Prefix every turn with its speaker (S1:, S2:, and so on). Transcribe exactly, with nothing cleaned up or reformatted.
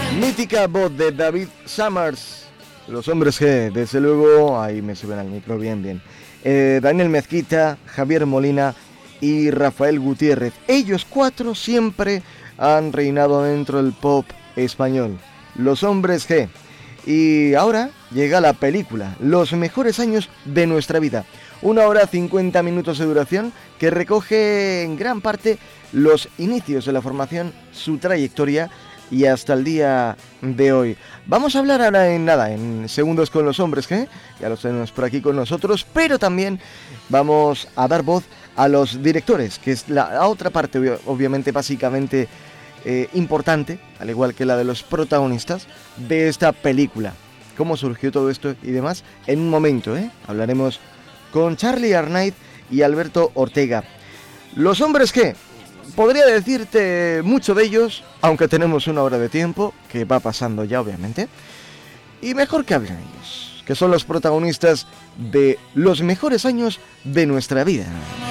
S1: Mítica voz de David Summers, los hombres G, desde luego, ahí me suben al micro, bien, bien. Eh, Daniel Mezquita, Javier Molina y Rafael Gutiérrez. Ellos cuatro siempre han reinado dentro del pop español. Los hombres G. Y ahora llega la película, Los mejores años de nuestra vida. Una hora cincuenta minutos de duración que recoge en gran parte los inicios de la formación, su trayectoria y hasta el día de hoy. Vamos a hablar ahora en nada, en segundos con los hombres G, ya los tenemos por aquí con nosotros, pero también vamos a dar voz a los directores, que es la, la otra parte obviamente básicamente eh, importante, al igual que la de los protagonistas de esta película. Cómo surgió todo esto y demás, en un momento, ¿eh? Hablaremos con Charlie Arnaiz y Alberto Ortega. Los hombres G, podría decirte mucho de ellos, aunque tenemos una hora de tiempo, que va pasando ya obviamente, y mejor que hablen ellos, que son los protagonistas de los mejores años de nuestra vida.